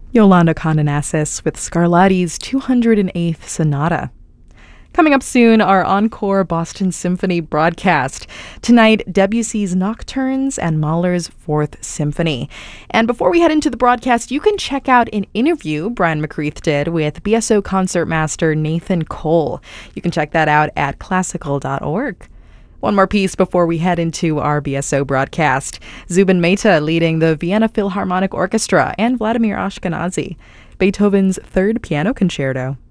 Yolanda Condenassis with Scarlatti's 208th Sonata. Coming up soon, our encore Boston Symphony broadcast. Tonight, Debussy's Nocturnes and Mahler's Fourth Symphony. And before we head into the broadcast, you can check out an interview Brian McCreath did with BSO concertmaster Nathan Cole. You can check that out at classical.org. One more piece before we head into our BSO broadcast. Zubin Mehta leading the Vienna Philharmonic Orchestra and Vladimir Ashkenazy. Beethoven's Third Piano Concerto.